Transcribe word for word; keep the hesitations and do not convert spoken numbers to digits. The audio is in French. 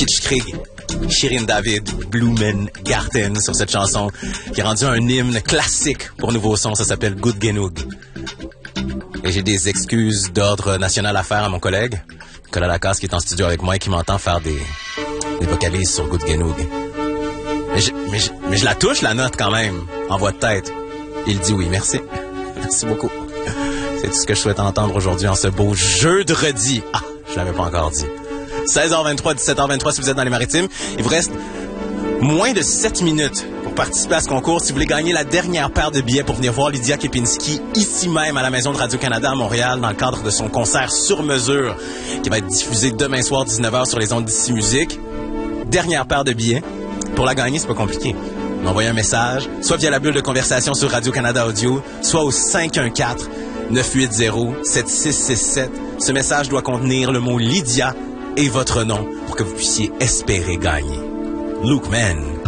Blitzkrieg, Shirin David, Blumengarten sur cette chanson qui est rendue un hymne classique pour Nouveau Son. Ça s'appelle Good Genug. Et j'ai des excuses d'ordre national à faire à mon collègue, Nicolas Lacasse, qui est en studio avec moi et qui m'entend faire des, des vocalises sur Good Genug. Mais je, mais, je, mais je la touche, la note, quand même, en voix de tête. Il dit oui, merci. Merci beaucoup. C'est tout ce que je souhaite entendre aujourd'hui en ce beau jeudi. Ah, je l'avais pas encore dit. seize heures vingt-trois, dix-sept heures vingt-trois si vous êtes dans les Maritimes. Il vous reste moins de sept minutes pour participer à ce concours. Si vous voulez gagner la dernière paire de billets pour venir voir Lydia Kepinski ici même à la Maison de Radio-Canada à Montréal dans le cadre de son concert sur mesure qui va être diffusé demain soir dix-neuf heures sur les ondes d'Ici Musique. Dernière paire de billets. Pour la gagner, c'est pas compliqué. M'envoyez un message, soit via la bulle de conversation sur Radio-Canada Audio, soit au cinq un quatre, neuf huit zéro, sept six six sept. Ce message doit contenir le mot Lydia et votre nom pour que vous puissiez espérer gagner. Luke Man.